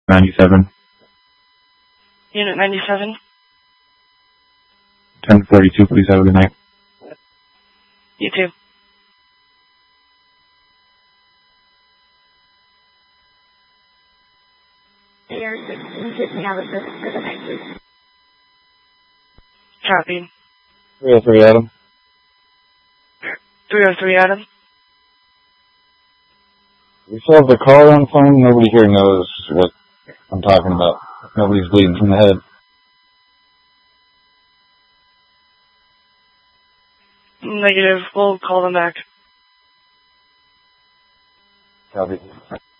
97. Unit 97. 1042, please have a good night. You too. Copy. 303, Adam. 303, Adam. We still have the caller on the phone. Nobody here knows what I'm talking about. Nobody's bleeding from the head. Negative. We'll call them back. Copy.